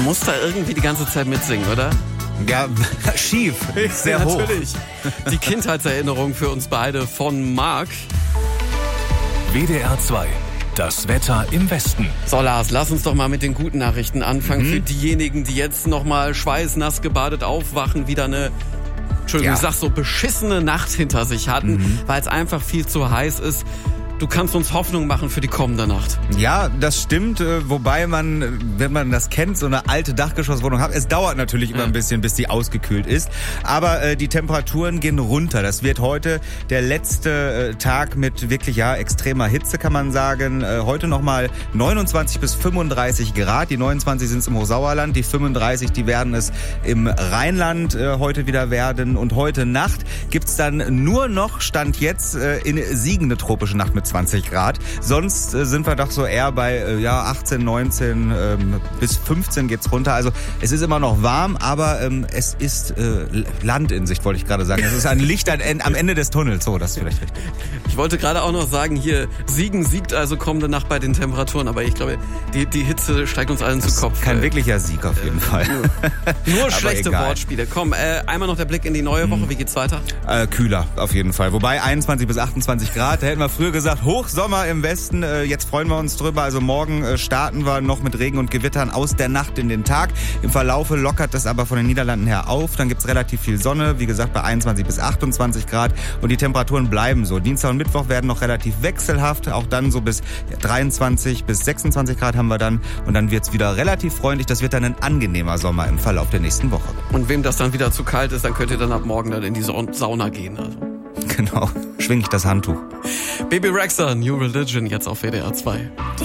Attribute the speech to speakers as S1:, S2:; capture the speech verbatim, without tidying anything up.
S1: Man muss da irgendwie die ganze Zeit mitsingen, oder?
S2: Ja, schief. Sehr
S1: ja,
S2: hoch.
S1: Natürlich. Die Kindheitserinnerung für uns beide von Marc.
S3: W D R zwei. Das Wetter im Westen.
S1: So Lars, lass uns doch mal mit den guten Nachrichten anfangen. Mhm. Für diejenigen, die jetzt noch mal schweißnass gebadet aufwachen, wieder eine, Entschuldigung,
S2: ja.
S1: ich sag so, beschissene Nacht hinter sich hatten, mhm. weil es einfach viel zu heiß ist. Du kannst uns Hoffnung machen für die kommende Nacht.
S2: Ja, das stimmt, wobei man, wenn man das kennt, so eine alte Dachgeschosswohnung hat, es dauert natürlich immer
S1: ja.
S2: ein bisschen, bis die ausgekühlt ist, aber äh, die Temperaturen gehen runter. Das wird heute der letzte äh, Tag mit wirklich ja extremer Hitze, kann man sagen. Äh, heute nochmal neunundzwanzig bis fünfunddreißig Grad. Die neunundzwanzig sind es im Hochsauerland, die fünfunddreißig, die werden es im Rheinland äh, heute wieder werden. Und heute Nacht gibt's dann nur noch, Stand jetzt, äh, in Siegen eine tropische Nacht mit zwanzig Grad. Sonst äh, sind wir doch so eher bei äh, ja achtzehn, neunzehn ähm, bis fünfzehn geht's runter. Also es ist immer noch warm, aber ähm, es ist äh, Land in Sicht, wollte ich gerade sagen. Es ist ein Licht am Ende des Tunnels. So, das ist vielleicht richtig.
S1: Ich wollte gerade auch noch sagen, hier Siegen siegt also kommende Nacht bei den Temperaturen, aber ich glaube, die, die Hitze steigt uns allen zu Kopf.
S2: Kein wirklicher Sieg auf jeden äh, Fall.
S1: Nur, nur schlechte egal. Wortspiele. Komm, äh, einmal noch der Blick in die neue Woche. Wie geht's weiter?
S2: Äh, kühler auf jeden Fall. Wobei einundzwanzig bis achtundzwanzig Grad, da hätten wir früher gesagt, Hochsommer im Westen. Äh, jetzt freuen wir uns drüber. Also morgen äh, starten wir noch mit Regen und Gewittern aus der Nacht in den Tag. Im Verlaufe lockert das aber von den Niederlanden her auf. Dann gibt's relativ viel Sonne. Wie gesagt, bei einundzwanzig bis achtundzwanzig Grad. Und die Temperaturen bleiben so. Dienstag und Mittwoch werden noch relativ wechselhaft. Auch dann so bis dreiundzwanzig bis sechsundzwanzig Grad haben wir dann. Und dann wird's wieder relativ freundlich. Das wird dann ein angenehmer Sommer im Verlauf der nächsten Woche.
S1: Und wem das dann wieder zu kalt ist, dann könnt ihr dann ab morgen dann in die Sauna gehen. Also.
S2: Genau. Schwing ich das Handtuch.
S1: Baby Rexha, New Religion, jetzt auf W D R zwei.